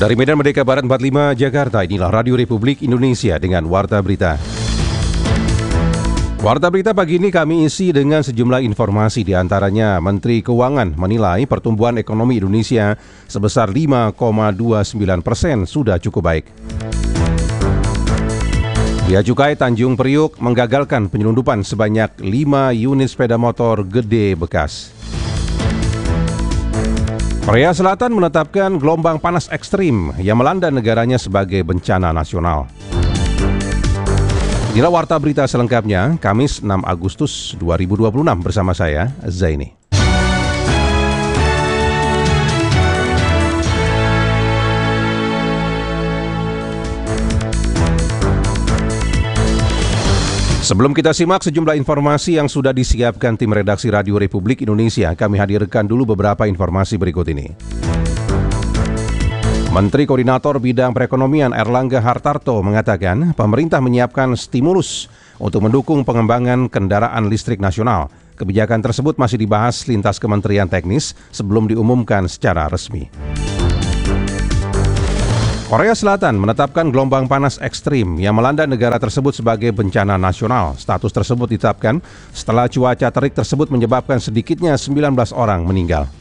Dari Medan Merdeka Barat 45 Jakarta, inilah Radio Republik Indonesia dengan Warta Berita. Warta Berita pagi ini kami isi dengan sejumlah informasi, di antaranya Menteri Keuangan menilai pertumbuhan ekonomi Indonesia sebesar 5,29% sudah cukup baik. Bea Cukai Tanjung Priuk menggagalkan penyelundupan sebanyak 5 unit sepeda motor gede bekas. Korea Selatan menetapkan gelombang panas ekstrim yang melanda negaranya sebagai bencana nasional. Inilah Warta Berita selengkapnya, Kamis 6 Agustus 2026 bersama saya, Zaini. Sebelum kita simak sejumlah informasi yang sudah disiapkan tim redaksi Radio Republik Indonesia, kami hadirkan dulu beberapa informasi berikut ini. Menteri Koordinator Bidang Perekonomian Erlangga Hartarto mengatakan pemerintah menyiapkan stimulus untuk mendukung pengembangan kendaraan listrik nasional. Kebijakan tersebut masih dibahas lintas kementerian teknis sebelum diumumkan secara resmi. Korea Selatan menetapkan gelombang panas ekstrim yang melanda negara tersebut sebagai bencana nasional. Status tersebut ditetapkan setelah cuaca terik tersebut menyebabkan sedikitnya 19 orang meninggal.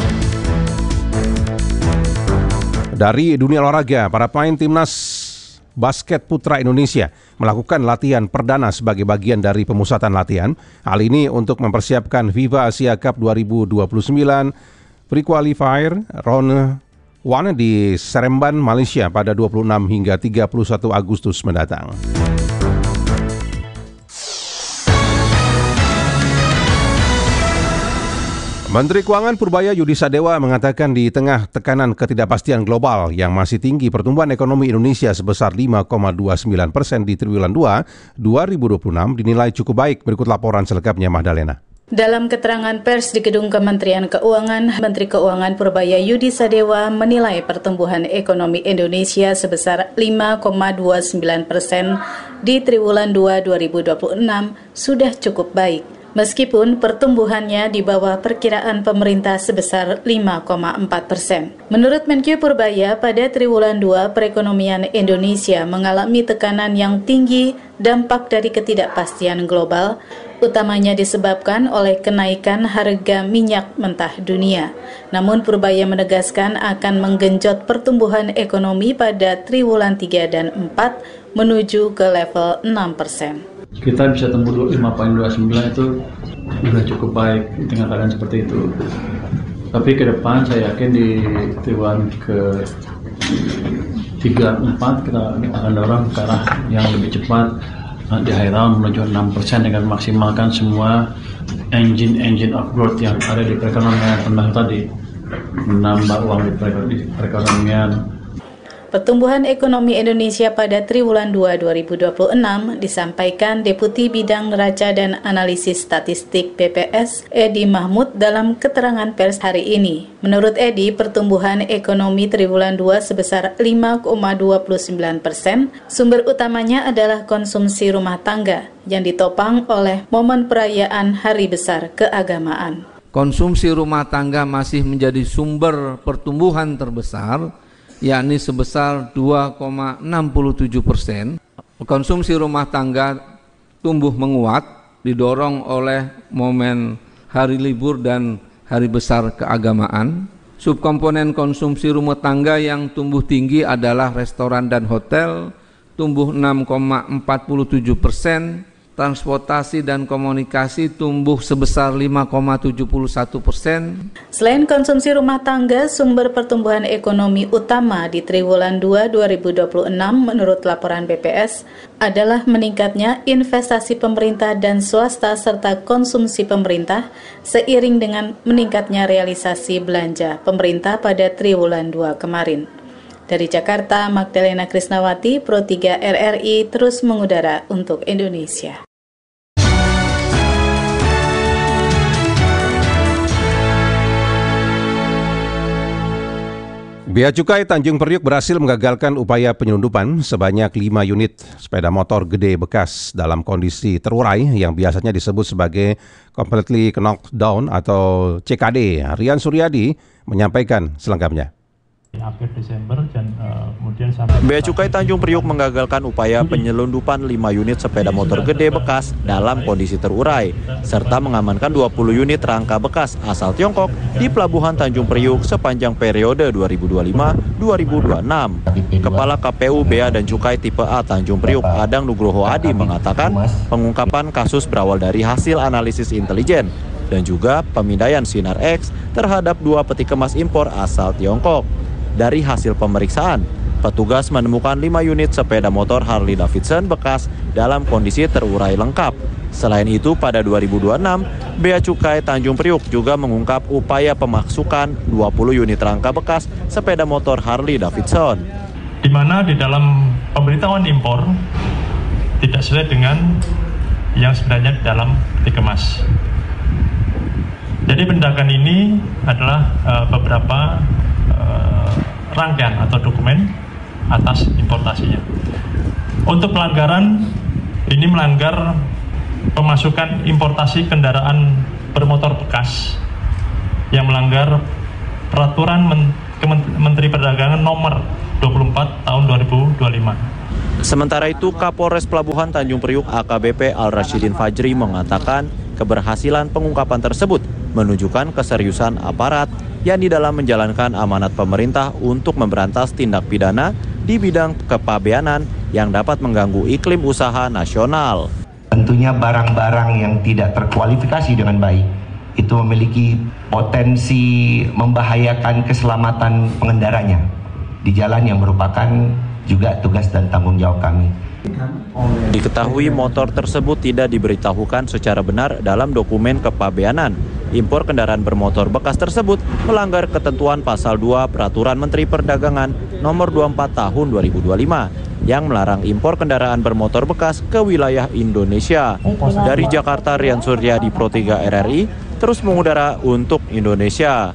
Dari dunia olahraga, para pemain timnas basket putra Indonesia melakukan latihan perdana sebagai bagian dari pemusatan latihan. Hal ini untuk mempersiapkan FIBA Asia Cup 2029 Pre-Qualifier Round 1 di Seremban, Malaysia pada 26 hingga 31 Agustus mendatang. Menteri Keuangan Purbaya Yudi Sadewa mengatakan di tengah tekanan ketidakpastian global yang masih tinggi, pertumbuhan ekonomi Indonesia sebesar 5,29% di triwulan 2 2026 dinilai cukup baik. Berikut laporan selengkapnya Mahdalena. Dalam keterangan pers di Gedung Kementerian Keuangan, Menteri Keuangan Purbaya Yudi Sadewa menilai pertumbuhan ekonomi Indonesia sebesar 5,29% di triwulan 2 2026 sudah cukup baik. Meskipun pertumbuhannya di bawah perkiraan pemerintah sebesar 5,4%. Menurut Menkyu Purbaya, pada triwulan 2 perekonomian Indonesia mengalami tekanan yang tinggi dampak dari ketidakpastian global, utamanya disebabkan oleh kenaikan harga minyak mentah dunia. Namun Purbaya menegaskan akan menggenjot pertumbuhan ekonomi pada triwulan 3 dan 4 menuju ke level 6%. Kita bisa tembus 5,29 itu sudah cukup baik dengan keadaan seperti itu. Tapi ke depan saya yakin di triwulan ke 3 4 kita akan dorong ke arah yang lebih cepat di akhir tahun menuju 6% dengan maksimalkan semua engine of growth yang ada di perekonomian tentang tadi, menambah uang di perekonomian. Pertumbuhan ekonomi Indonesia pada triwulan 2 2026 disampaikan Deputi Bidang Neraca dan Analisis Statistik BPS Edi Mahmud dalam keterangan pers hari ini. Menurut Edi, pertumbuhan ekonomi triwulan 2 sebesar 5,29%. Sumber utamanya adalah konsumsi rumah tangga yang ditopang oleh momen perayaan Hari Besar Keagamaan. Konsumsi rumah tangga masih menjadi sumber pertumbuhan terbesar, yakni sebesar 2,67%. Konsumsi rumah tangga tumbuh menguat, didorong oleh momen hari libur dan hari besar keagamaan. Subkomponen konsumsi rumah tangga yang tumbuh tinggi adalah restoran dan hotel, tumbuh 6,47%. Transportasi dan komunikasi tumbuh sebesar 5,71%. Selain konsumsi rumah tangga, sumber pertumbuhan ekonomi utama di triwulan 2 2026 menurut laporan BPS adalah meningkatnya investasi pemerintah dan swasta serta konsumsi pemerintah seiring dengan meningkatnya realisasi belanja pemerintah pada triwulan 2 kemarin. Dari Jakarta, Magdalena Krisnawati, Pro 3 RRI terus mengudara untuk Indonesia. Bea Cukai Tanjung Priuk berhasil menggagalkan upaya penyelundupan sebanyak 5 unit sepeda motor gede bekas dalam kondisi terurai yang biasanya disebut sebagai completely knocked down atau CKD. Rian Suryadi menyampaikan selengkapnya. Akhir Desember dan kemudian sampai Bea Cukai Tanjung Priuk menggagalkan upaya penyelundupan 5 unit sepeda motor gede bekas dalam kondisi terurai, serta mengamankan 20 unit rangka bekas asal Tiongkok di Pelabuhan Tanjung Priuk sepanjang periode 2025-2026. Kepala KPU Bea dan Cukai Tipe A Tanjung Priuk Adang Nugroho Adi mengatakan pengungkapan kasus berawal dari hasil analisis intelijen dan juga pemindaian Sinar X terhadap 2 peti kemas impor asal Tiongkok. Dari hasil pemeriksaan, petugas menemukan 5 unit sepeda motor Harley Davidson bekas dalam kondisi terurai lengkap. Selain itu, pada 2026, Bea Cukai Tanjung Priuk juga mengungkap upaya pemaksukan 20 unit rangka bekas sepeda motor Harley Davidson. Di mana di dalam pemberitahuan impor tidak sesuai dengan yang sebenarnya di dalam peti kemas. Jadi penindakan ini adalah beberapa rangkaian atau dokumen atas importasinya. Untuk pelanggaran ini melanggar pemasukan importasi kendaraan bermotor bekas yang melanggar peraturan Menteri Perdagangan nomor 24 tahun 2025. Sementara itu, Kapolres Pelabuhan Tanjung Priuk AKBP Al-Rashidin Fajri mengatakan keberhasilan pengungkapan tersebut menunjukkan keseriusan aparat yang di dalam menjalankan amanat pemerintah untuk memberantas tindak pidana di bidang kepabeanan yang dapat mengganggu iklim usaha nasional. Tentunya barang-barang yang tidak terkualifikasi dengan baik itu memiliki potensi membahayakan keselamatan pengendaranya di jalan yang merupakan juga tugas dan tanggung jawab kami. Diketahui motor tersebut tidak diberitahukan secara benar dalam dokumen kepabeanan. Impor kendaraan bermotor bekas tersebut melanggar ketentuan pasal 2 Peraturan Menteri Perdagangan nomor 24 tahun 2025 yang melarang impor kendaraan bermotor bekas ke wilayah Indonesia. Dari Jakarta, Rian Suryadi, Pro 3 RRI, terus mengudara untuk Indonesia.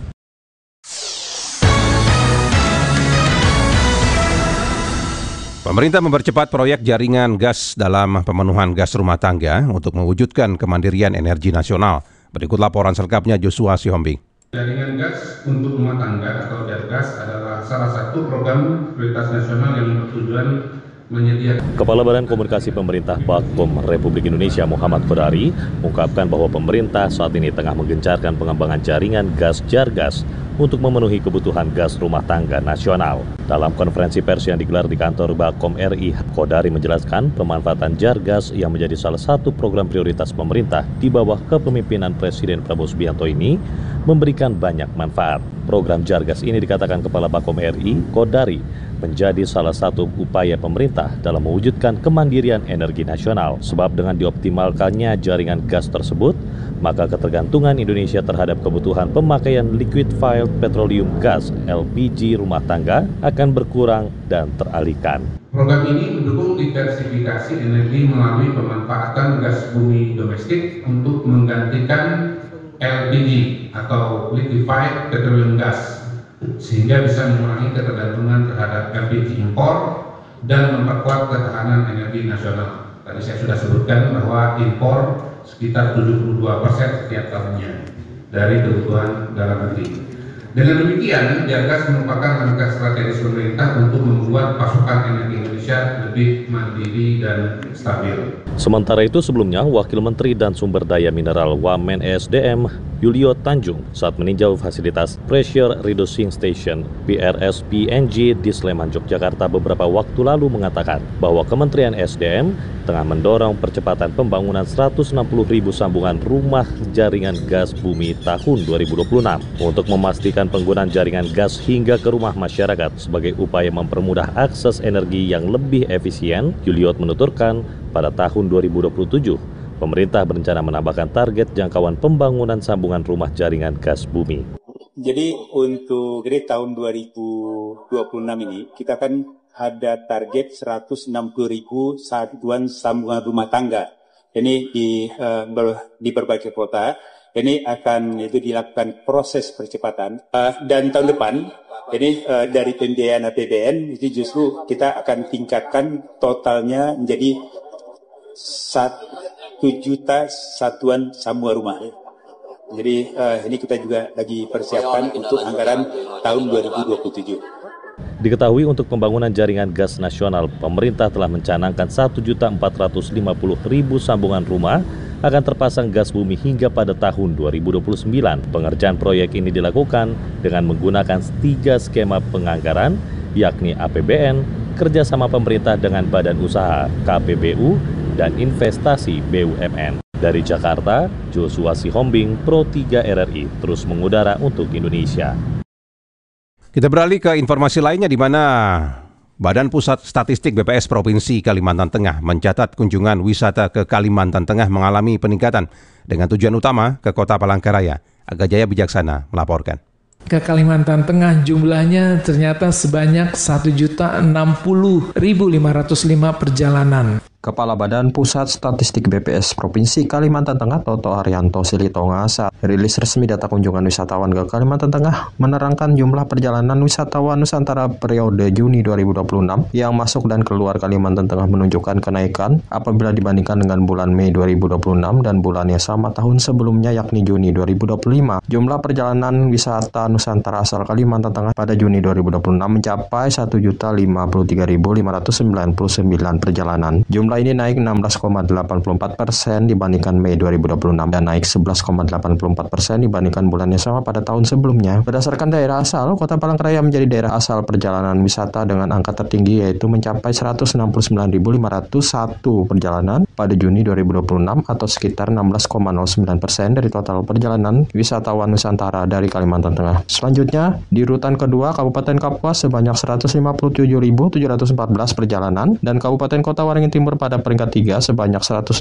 Pemerintah mempercepat proyek jaringan gas dalam pemenuhan gas rumah tangga untuk mewujudkan kemandirian energi nasional. Berikut laporan selengkapnya Joshua Sihombing. Jaringan gas untuk rumah tangga atau Jargas adalah salah satu program prioritas nasional yang bertujuan menyediakan. Kepala Badan Komunikasi Pemerintah Bakom Republik Indonesia Muhammad Qodari mengungkapkan bahwa pemerintah saat ini tengah menggencarkan pengembangan jaringan gas Jargas untuk memenuhi kebutuhan gas rumah tangga nasional. Dalam konferensi pers yang digelar di kantor Bakom RI, Qodari menjelaskan pemanfaatan Jargas yang menjadi salah satu program prioritas pemerintah di bawah kepemimpinan Presiden Prabowo Subianto ini memberikan banyak manfaat. Program Jargas ini dikatakan Kepala Bakom RI, Qodari, menjadi salah satu upaya pemerintah dalam mewujudkan kemandirian energi nasional. Sebab dengan dioptimalkannya jaringan gas tersebut, maka ketergantungan Indonesia terhadap kebutuhan pemakaian liquefied petroleum gas LPG rumah tangga akan berkurang dan teralihkan. Program ini mendukung diversifikasi energi melalui pemanfaatan gas bumi domestik untuk menggantikan LPG atau liquefied petroleum gas, sehingga bisa mengurangi ketergantungan terhadap LPG impor dan memperkuat ketahanan energi nasional. Tadi saya sudah sebutkan bahwa impor sekitar 72% setiap tahunnya dari kebutuhan dalam negeri. Dengan demikian, Jargas merupakan langkah strategis pemerintah untuk membuat pasokan energi Indonesia lebih mandiri dan stabil. Sementara itu sebelumnya, Wakil Menteri dan Sumber Daya Mineral Wamen ESDM Yulio Tanjung saat meninjau fasilitas Pressure Reducing Station PRS-PNG di Sleman, Yogyakarta beberapa waktu lalu mengatakan bahwa Kementerian ESDM tengah mendorong percepatan pembangunan 160.000 sambungan rumah jaringan gas bumi tahun 2026 untuk memastikan penggunaan jaringan gas hingga ke rumah masyarakat sebagai upaya mempermudah akses energi yang lebih efisien. Yulio menuturkan pada tahun 2027 pemerintah berencana menambahkan target jangkauan pembangunan sambungan rumah jaringan gas bumi. Jadi untuk tahun 2026 ini kita akan ada target 160.000 satuan sambungan rumah tangga. Ini di berbagai kota. Ini akan itu dilakukan proses percepatan. Dan tahun depan ini dari pembiayaan APBN itu justru kita akan tingkatkan totalnya menjadi 1 juta satuan sambungan rumah. Jadi ini kita juga lagi persiapkan untuk anggaran tahun 2027. Diketahui untuk pembangunan jaringan gas nasional, pemerintah telah mencanangkan 1.450.000 sambungan rumah akan terpasang gas bumi hingga pada tahun 2029. Pengerjaan proyek ini dilakukan dengan menggunakan 3 skema penganggaran, yakni APBN, kerjasama pemerintah dengan badan usaha, KPBU, dan investasi BUMN. Dari Jakarta, Joshua Sihombing, Pro 3 RRI, terus mengudara untuk Indonesia. Kita beralih ke informasi lainnya di mana Badan Pusat Statistik BPS Provinsi Kalimantan Tengah mencatat kunjungan wisata ke Kalimantan Tengah mengalami peningkatan dengan tujuan utama ke Kota Palangkaraya. Aga Jaya Bijaksana melaporkan. Ke Kalimantan Tengah jumlahnya ternyata sebanyak 1.060.505 perjalanan. Kepala Badan Pusat Statistik BPS Provinsi Kalimantan Tengah Toto Haryanto Silitonga saat rilis resmi data kunjungan wisatawan ke Kalimantan Tengah menerangkan jumlah perjalanan wisatawan Nusantara periode Juni 2026 yang masuk dan keluar Kalimantan Tengah menunjukkan kenaikan apabila dibandingkan dengan bulan Mei 2026 dan bulan yang sama tahun sebelumnya yakni Juni 2025. Jumlah perjalanan wisata Nusantara asal Kalimantan Tengah pada Juni 2026 mencapai 1.053.599 perjalanan. Jumlah ini naik 16,84% dibandingkan Mei 2026 dan naik 11,84% dibandingkan bulan yang sama pada tahun sebelumnya. Berdasarkan daerah asal, Kota Palangkaraya menjadi daerah asal perjalanan wisata dengan angka tertinggi yaitu mencapai 169.501 perjalanan pada Juni 2026 atau sekitar 16,09% dari total perjalanan wisatawan Nusantara dari Kalimantan Tengah. Selanjutnya, di urutan kedua Kabupaten Kapuas sebanyak 157.714 perjalanan dan Kabupaten Kota Waringin Timur pada peringkat 3 sebanyak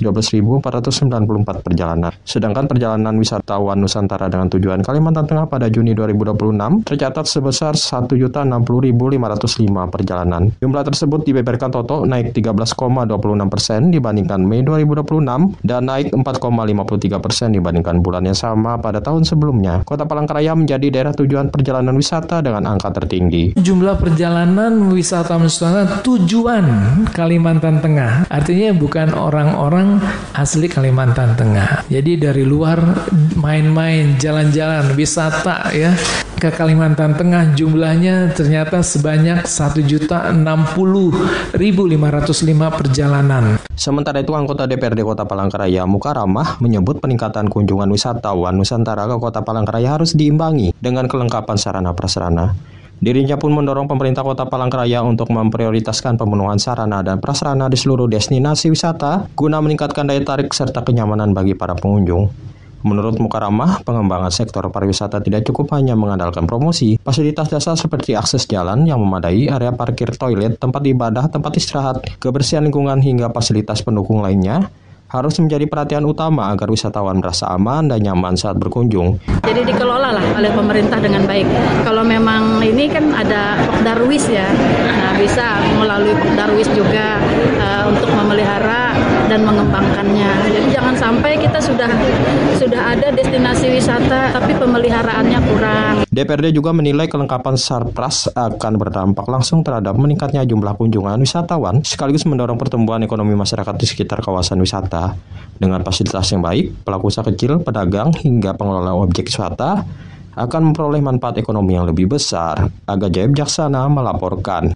112.494 perjalanan. Sedangkan perjalanan wisatawan Nusantara dengan tujuan Kalimantan Tengah pada Juni 2026 tercatat sebesar 1.060.505 perjalanan. Jumlah tersebut dibeberkan Toto naik 13,26% dibandingkan Mei 2026 dan naik 4,53% dibandingkan bulan yang sama pada tahun sebelumnya. Kota Palangkaraya menjadi daerah tujuan perjalanan wisata dengan angka tertinggi. Jumlah perjalanan wisata Nusantara tujuan Kalimantan Tengah, artinya bukan orang-orang asli Kalimantan Tengah. Jadi dari luar main-main, jalan-jalan, wisata ya ke Kalimantan Tengah jumlahnya ternyata sebanyak 1.060.505 perjalanan. Sementara itu, anggota DPRD Kota Palangkaraya Mukaramah menyebut peningkatan kunjungan wisatawan Nusantara ke Kota Palangkaraya harus diimbangi dengan kelengkapan sarana prasarana. Dirinya pun mendorong pemerintah Kota Palangkaraya untuk memprioritaskan pemenuhan sarana dan prasarana di seluruh destinasi wisata guna meningkatkan daya tarik serta kenyamanan bagi para pengunjung. Menurut Mukaramah, pengembangan sektor pariwisata tidak cukup hanya mengandalkan promosi. Fasilitas dasar seperti akses jalan yang memadai, area parkir toilet, tempat ibadah, tempat istirahat, kebersihan lingkungan hingga fasilitas pendukung lainnya harus menjadi perhatian utama agar wisatawan merasa aman dan nyaman saat berkunjung. Jadi dikelola lah oleh pemerintah dengan baik. Kalau memang ini kan ada Pokdarwis ya, nah bisa melalui Pokdarwis juga untuk memelihara dan mengembangkannya. Jadi jangan sampai kita sudah ada destinasi wisata tapi pemeliharaannya kurang. DPRD juga menilai kelengkapan sarpras akan berdampak langsung terhadap meningkatnya jumlah kunjungan wisatawan sekaligus mendorong pertumbuhan ekonomi masyarakat di sekitar kawasan wisata. Dengan fasilitas yang baik, pelaku usaha kecil, pedagang, hingga pengelola objek wisata akan memperoleh manfaat ekonomi yang lebih besar. Aga Jaya Bijaksana melaporkan.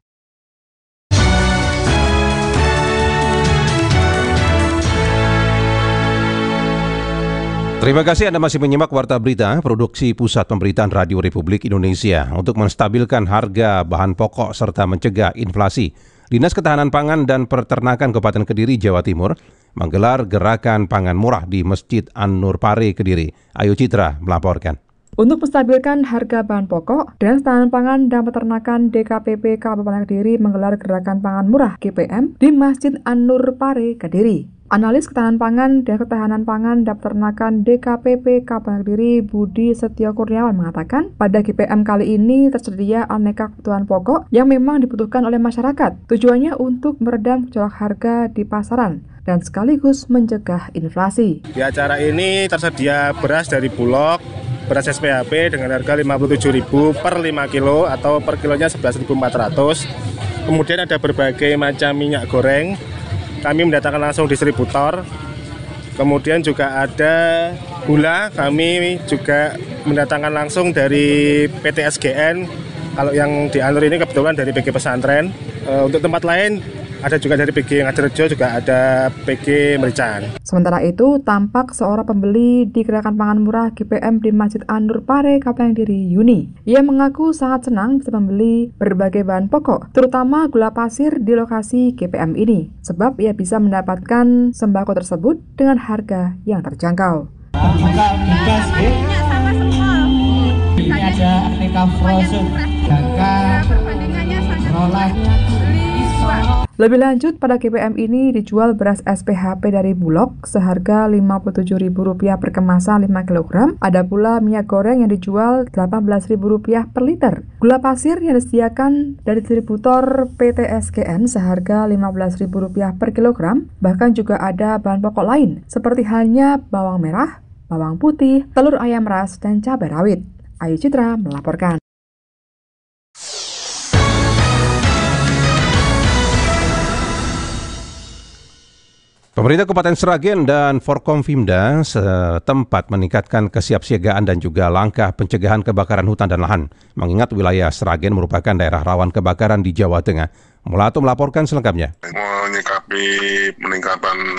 Terima kasih Anda masih menyimak Warta Berita, produksi Pusat Pemberitaan Radio Republik Indonesia. Untuk menstabilkan harga bahan pokok serta mencegah inflasi, Dinas Ketahanan Pangan dan Peternakan Kabupaten Kediri, Jawa Timur, menggelar gerakan pangan murah di Masjid An-Nur Pare, Kediri. Ayu Citra melaporkan. Untuk menstabilkan harga bahan pokok, Dinas Ketahanan Pangan dan Peternakan DKPP Kabupaten Kediri menggelar gerakan pangan murah GPM di Masjid An-Nur Pare, Kediri. Analis Ketahanan Pangan dan Ketahanan Pangan dan Peternakan DKPP Kabupaten Kediri Budi Setio Kurniawan mengatakan, pada GPM kali ini tersedia aneka kebutuhan pokok yang memang dibutuhkan oleh masyarakat. Tujuannya untuk meredam gejolak harga di pasaran dan sekaligus mencegah inflasi. Di acara ini tersedia beras dari Bulog, beras SPHP dengan harga Rp57.000 per 5 kilo atau per kilonya Rp11.400. Kemudian ada berbagai macam minyak goreng. Kami mendatangkan langsung distributor. Kemudian juga ada gula, kami juga mendatangkan langsung dari PT SGN Kalau yang di Anur ini kebetulan dari PG Pesantren. Untuk tempat lain ada juga dari PG Ngadirejo, juga ada PG Merican. Sementara itu, tampak seorang pembeli di gerakan pangan murah GPM di Masjid An-Nur Pare, Kabupaten Kediri, Yuni. Ia mengaku sangat senang bisa membeli berbagai bahan pokok, terutama gula pasir di lokasi GPM ini, sebab ia bisa mendapatkan sembako tersebut dengan harga yang terjangkau. Ini ada aneka frozen, Lebih lanjut, pada GPM ini dijual beras SPHP dari Bulog seharga Rp57.000 per kemasan 5 kg. Ada pula minyak goreng yang dijual Rp18.000 per liter. Gula pasir yang disediakan dari distributor PT SGN seharga Rp15.000 per kilogram. Bahkan juga ada bahan pokok lain seperti halnya bawang merah, bawang putih, telur ayam ras, dan cabai rawit. Ayu Citra melaporkan. Pemerintah Kabupaten Sragen dan Forkompimda setempat meningkatkan kesiapsiagaan dan juga langkah pencegahan kebakaran hutan dan lahan, mengingat wilayah Sragen merupakan daerah rawan kebakaran di Jawa Tengah. Mulato melaporkan selengkapnya. Menyikapi peningkatan